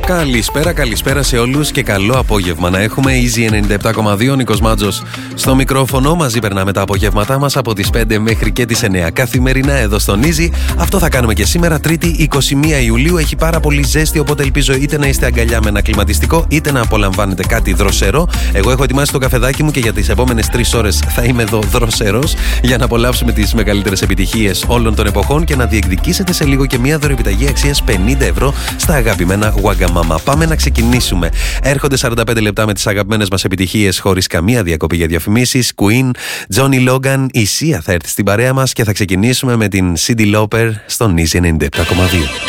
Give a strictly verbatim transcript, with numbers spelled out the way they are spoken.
Καλησπέρα, καλησπέρα σε όλους και καλό απόγευμα να έχουμε. Easy ενενήντα επτά κόμμα δύο, Νίκος Μάτζος στο μικρόφωνο. Μαζί περνάμε τα απογεύματά μας από τις πέντε μέχρι και τις εννιά καθημερινά εδώ στον Easy. Αυτό θα κάνουμε και σήμερα, Τρίτη είκοσι μία Ιουλίου. Έχει πάρα πολύ ζέστη, οπότε ελπίζω είτε να είστε αγκαλιά με ένα κλιματιστικό, είτε να απολαμβάνετε κάτι δροσερό. Εγώ έχω ετοιμάσει το καφεδάκι μου και για τις επόμενες τρεις ώρες θα είμαι εδώ δροσερός για να απολαύσουμε τις μεγαλύτερες επιτυχίες όλων των εποχών και να διεκδικήσετε σε λίγο και μια δωρεοεπιταγή αξίας πενήντα ευρώ στα αγαπημένα Wagamama. Πάμε να ξεκινήσουμε. Έρχονται σαράντα πέντε λεπτά με τις αγαπημένες μας επιτυχίες χωρίς καμία διακοπή για διαφημίσεις. Queen, Johnny Logan, η Sia θα έρθει στην παρέα μας και θα ξεκινήσουμε με την Cyndi Lauper στον Easy ενενήντα επτά κόμμα δύο.